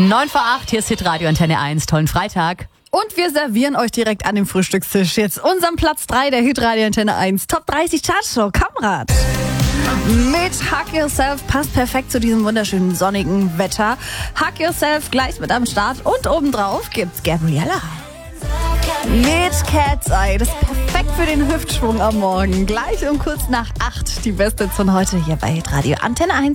9 vor 8, hier ist Hitradio Antenne 1. Tollen Freitag. Und wir servieren euch direkt an dem Frühstückstisch jetzt unseren Platz 3 der Hitradio Antenne 1 Top 30 Chartshow. Kamerad. Mit Hug Yourself passt perfekt zu diesem wunderschönen sonnigen Wetter. Hug Yourself gleich mit am Start und obendrauf gibt's Gabriella. Mit Cat's Eye, das ist perfekt für den Hüftschwung am Morgen. Gleich um kurz nach 8 die beste von heute hier bei Hitradio Antenne 1.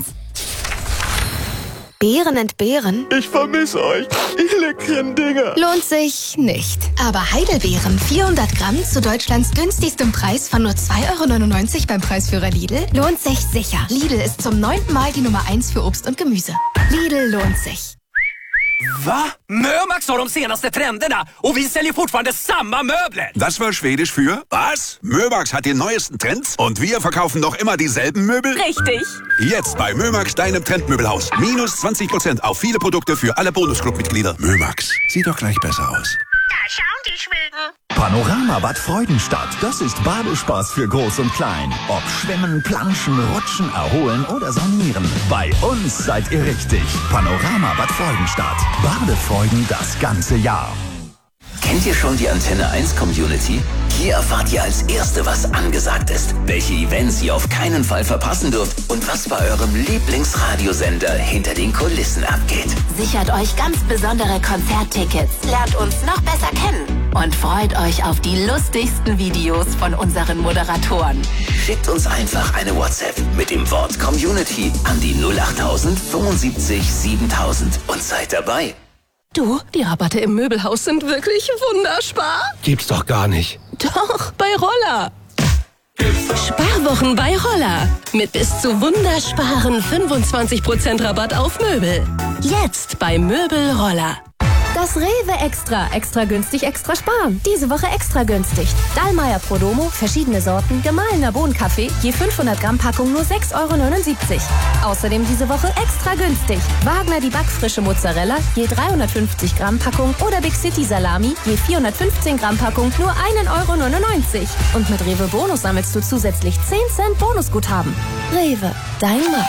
Beeren entbehren? Ich vermisse euch, ihr leckeren Dinger. Lohnt sich nicht. Aber Heidelbeeren, 400 Gramm zu Deutschlands günstigstem Preis von nur 2,99 € beim Preisführer Lidl, lohnt sich sicher. Lidl ist zum 9. Mal die Nummer 1 für Obst und Gemüse. Lidl lohnt sich. Va? Mömax har de senaste trenderna och vi säljer fortfarande samma möbler. Das war Schwedisch für was? Mömax hat die neuesten Trends und wir verkaufen noch immer dieselben Möbel? Richtig. Jetzt bei Mömax, deinem Trendmöbelhaus. Minus 20% auf viele Produkte für alle Bonusclub-Mitglieder. Mömax, sieht doch gleich besser aus. Da schauen die Schweden. Panorama Bad Freudenstadt. Das ist Badespaß für Groß und Klein. Ob Schwimmen, Planschen, Rutschen, Erholen oder Sonieren. Bei uns seid ihr richtig. Panorama Bad Freudenstadt. Badefreuden das ganze Jahr. Kennt ihr schon die Antenne 1 Community? Hier erfahrt ihr als Erste, was angesagt ist, welche Events ihr auf keinen Fall verpassen dürft und was bei eurem Lieblingsradiosender hinter den Kulissen abgeht. Sichert euch ganz besondere Konzerttickets, lernt uns noch besser kennen und freut euch auf die lustigsten Videos von unseren Moderatoren. Schickt uns einfach eine WhatsApp mit dem Wort Community an die 08000 75 7000 und seid dabei. Du, die Rabatte im Möbelhaus sind wirklich wunderspar. Gibt's doch gar nicht. Doch, bei Roller. Sparwochen bei Roller. Mit bis zu wundersparen 25% Rabatt auf Möbel. Jetzt bei Möbel Roller. Das Rewe Extra. Extra günstig, extra sparen. Diese Woche extra günstig. Dallmayr Prodomo, verschiedene Sorten, gemahlener Bohnenkaffee, je 500 Gramm Packung nur 6,79 €. Außerdem diese Woche extra günstig. Wagner die backfrische Mozzarella, je 350 Gramm Packung oder Big City Salami, je 415 Gramm Packung nur 1,99 €. Und mit Rewe Bonus sammelst du zusätzlich 10 Cent Bonusguthaben. Rewe, dein Markt.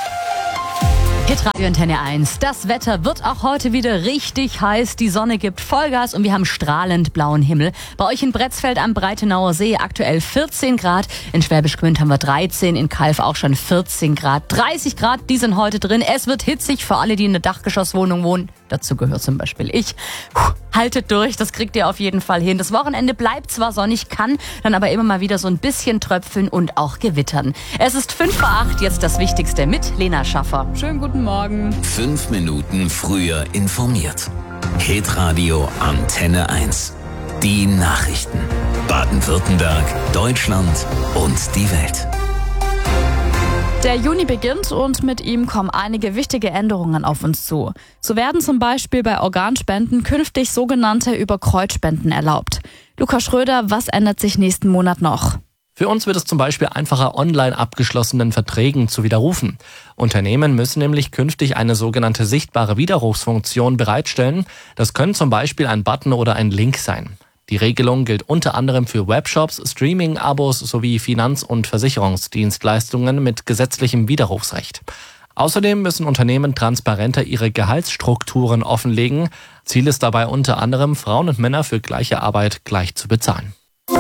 Hitradio Antenne 1. Das Wetter wird auch heute wieder richtig heiß. Die Sonne gibt Vollgas und wir haben strahlend blauen Himmel. Bei euch in Bretzfeld am Breitenauer See aktuell 14 Grad. In Schwäbisch Gmünd haben wir 13, in Calw auch schon 14 Grad. 30 Grad, die sind heute drin. Es wird hitzig für alle, die in einer Dachgeschosswohnung wohnen. Dazu gehört zum Beispiel ich. Haltet durch, das kriegt ihr auf jeden Fall hin. Das Wochenende bleibt zwar sonnig, kann dann aber immer mal wieder so ein bisschen tröpfeln und auch gewittern. Es ist 5 vor 8, jetzt das Wichtigste mit Lena Schaffer. Schönen guten Morgen. 5 Minuten früher informiert. Hitradio Antenne 1. Die Nachrichten. Baden-Württemberg, Deutschland und die Welt. Der Juni beginnt und mit ihm kommen einige wichtige Änderungen auf uns zu. So werden zum Beispiel bei Organspenden künftig sogenannte Überkreuzspenden erlaubt. Lukas Schröder, was ändert sich nächsten Monat noch? Für uns wird es zum Beispiel einfacher, online abgeschlossenen Verträgen zu widerrufen. Unternehmen müssen nämlich künftig eine sogenannte sichtbare Widerrufsfunktion bereitstellen. Das können zum Beispiel ein Button oder ein Link sein. Die Regelung gilt unter anderem für Webshops, Streaming-Abos sowie Finanz- und Versicherungsdienstleistungen mit gesetzlichem Widerrufsrecht. Außerdem müssen Unternehmen transparenter ihre Gehaltsstrukturen offenlegen. Ziel ist dabei unter anderem, Frauen und Männer für gleiche Arbeit gleich zu bezahlen.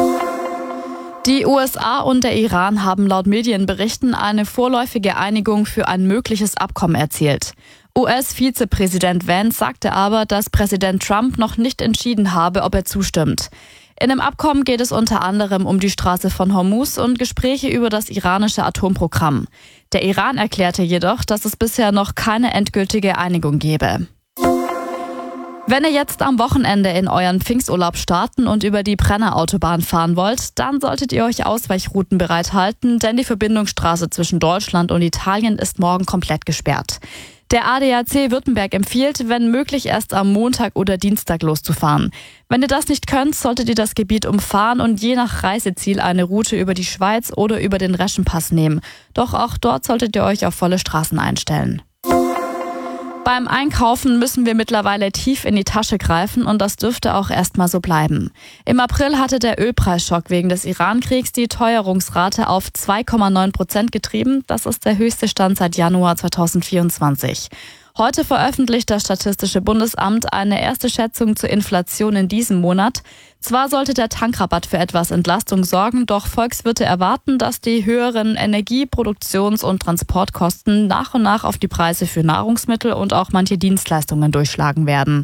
Die USA und der Iran haben laut Medienberichten eine vorläufige Einigung für ein mögliches Abkommen erzielt. US-Vizepräsident Vance sagte aber, dass Präsident Trump noch nicht entschieden habe, ob er zustimmt. In dem Abkommen geht es unter anderem um die Straße von Hormuz und Gespräche über das iranische Atomprogramm. Der Iran erklärte jedoch, dass es bisher noch keine endgültige Einigung gebe. Wenn ihr jetzt am Wochenende in euren Pfingsturlaub starten und über die Brennerautobahn fahren wollt, dann solltet ihr euch Ausweichrouten bereithalten, denn die Verbindungsstraße zwischen Deutschland und Italien ist morgen komplett gesperrt. Der ADAC Württemberg empfiehlt, wenn möglich erst am Montag oder Dienstag loszufahren. Wenn ihr das nicht könnt, solltet ihr das Gebiet umfahren und je nach Reiseziel eine Route über die Schweiz oder über den Reschenpass nehmen. Doch auch dort solltet ihr euch auf volle Straßen einstellen. Beim Einkaufen müssen wir mittlerweile tief in die Tasche greifen und das dürfte auch erstmal so bleiben. Im April hatte der Ölpreisschock wegen des Iran-Kriegs die Teuerungsrate auf 2,9% getrieben. Das ist der höchste Stand seit Januar 2024. Heute veröffentlicht das Statistische Bundesamt eine erste Schätzung zur Inflation in diesem Monat. Zwar sollte der Tankrabatt für etwas Entlastung sorgen, doch Volkswirte erwarten, dass die höheren Energie-, Produktions- und Transportkosten nach und nach auf die Preise für Nahrungsmittel und auch manche Dienstleistungen durchschlagen werden.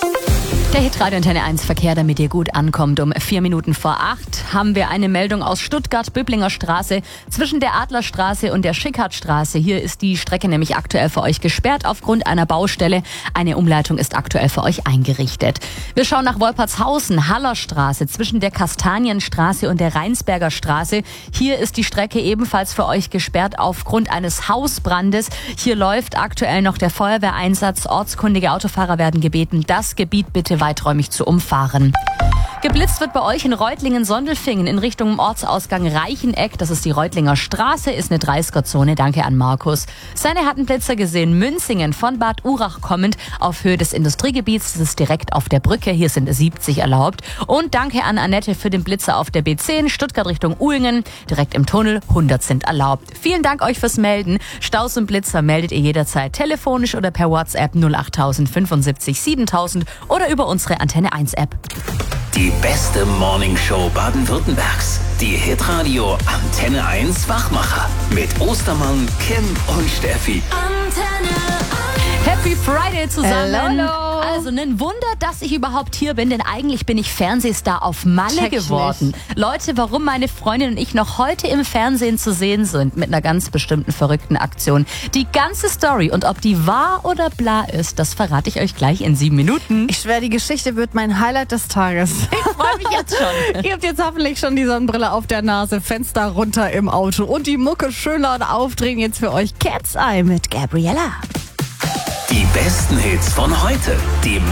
Der Hitradio Antenne 1 Verkehr, damit ihr gut ankommt. Um 4 Minuten vor 8 haben wir eine Meldung aus Stuttgart-Böblinger Straße zwischen der Adlerstraße und der Schickhartstraße. Hier ist die Strecke nämlich aktuell für euch gesperrt aufgrund einer Baustelle. Eine Umleitung ist aktuell für euch eingerichtet. Wir schauen nach Wolpertshausen, Hallerstraße zwischen der Kastanienstraße und der Rheinsberger Straße. Hier ist die Strecke ebenfalls für euch gesperrt aufgrund eines Hausbrandes. Hier läuft aktuell noch der Feuerwehreinsatz. Ortskundige Autofahrer werden gebeten, das Gebiet bitte weiträumig zu umfahren. Geblitzt wird bei euch in Reutlingen-Sondelfingen in Richtung Ortsausgang Reicheneck. Das ist die Reutlinger Straße, ist eine 30er-Zone. Danke an Markus. Seine hatten Blitzer gesehen. Münzingen von Bad Urach kommend auf Höhe des Industriegebiets. Das ist direkt auf der Brücke. Hier sind 70 erlaubt. Und danke an Annette für den Blitzer auf der B10. Stuttgart Richtung Uhlingen. Direkt im Tunnel. 100 sind erlaubt. Vielen Dank euch fürs Melden. Staus und Blitzer meldet ihr jederzeit telefonisch oder per WhatsApp 08000 75 7000 oder über unsere Antenne 1 App. Die beste Morningshow Baden-Württembergs. Die Hitradio Antenne 1 Wachmacher. Mit Ostermann, Kim und Steffi. Antenne 1. Happy Friday zusammen. Hello. Also ein Wunder, dass ich überhaupt hier bin, denn eigentlich bin ich Fernsehstar auf Malle geworden. Leute, warum meine Freundin und ich noch heute im Fernsehen zu sehen sind mit einer ganz bestimmten verrückten Aktion. Die ganze Story und ob die wahr oder bla ist, das verrate ich euch gleich in 7 Minuten. Ich schwöre, die Geschichte wird mein Highlight des Tages. Ich freue mich jetzt schon. Ihr habt jetzt hoffentlich schon die Sonnenbrille auf der Nase, Fenster runter im Auto und die Mucke schön laut aufdrehen. Jetzt für euch Cat's Eye mit Gabriella. Die besten Hits von heute. Die